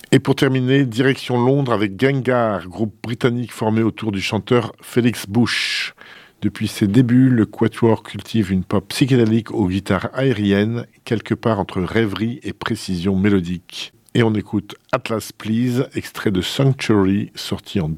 Et pour terminer, direction Londres avec Gengar, groupe britannique formé autour du chanteur Felix Bush. Depuis ses débuts, le Quatuor cultive une pop psychédélique aux guitares aériennes, quelque part entre rêverie et précision mélodique. Et on écoute Atlas Please, extrait de Sanctuary, sorti en